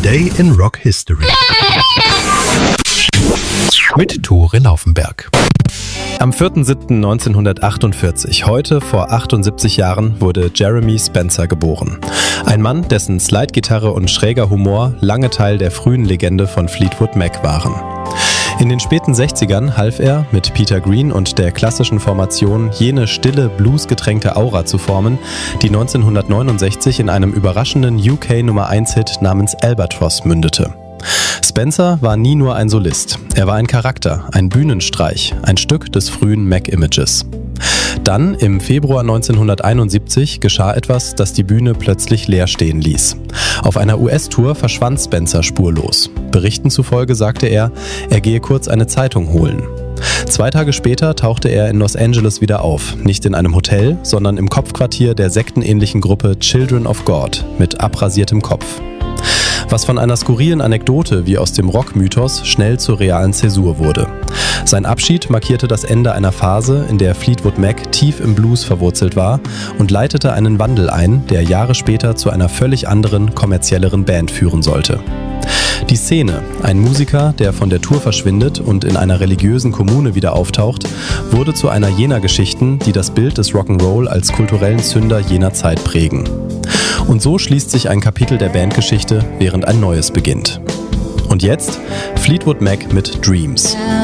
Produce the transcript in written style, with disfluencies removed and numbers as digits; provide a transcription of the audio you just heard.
Today in Rock History mit Tore Laufenberg. Am 4.7.1948, heute vor 78 Jahren, wurde Jeremy Spencer geboren. Ein Mann, dessen Slidegitarre und schräger Humor lange Teil der frühen Legende von Fleetwood Mac waren. In den späten 60ern half er, mit Peter Green und der klassischen Formation jene stille, bluesgetränkte Aura zu formen, die 1969 in einem überraschenden UK-Nummer-1-Hit namens Albatross mündete. Spencer war nie nur ein Solist. Er war ein Charakter, ein Bühnenstreich, ein Stück des frühen Mac-Images. Dann, im Februar 1971, geschah etwas, das die Bühne plötzlich leer stehen ließ. Auf einer US-Tour verschwand Spencer spurlos. Berichten zufolge sagte er gehe kurz eine Zeitung holen. 2 Tage später tauchte er in Los Angeles wieder auf, nicht in einem Hotel, sondern im Kopfquartier der sektenähnlichen Gruppe Children of God mit abrasiertem Kopf. Was von einer skurrilen Anekdote wie aus dem Rockmythos schnell zur realen Zäsur wurde. Sein Abschied markierte das Ende einer Phase, in der Fleetwood Mac tief im Blues verwurzelt war und leitete einen Wandel ein, der Jahre später zu einer völlig anderen, kommerzielleren Band führen sollte. Die Szene, ein Musiker, der von der Tour verschwindet und in einer religiösen Kommune wieder auftaucht, wurde zu einer jener Geschichten, die das Bild des Rock'n'Roll als kulturellen Zünder jener Zeit prägen. Und so schließt sich ein Kapitel der Bandgeschichte, während ein neues beginnt. Und jetzt Fleetwood Mac mit Dreams.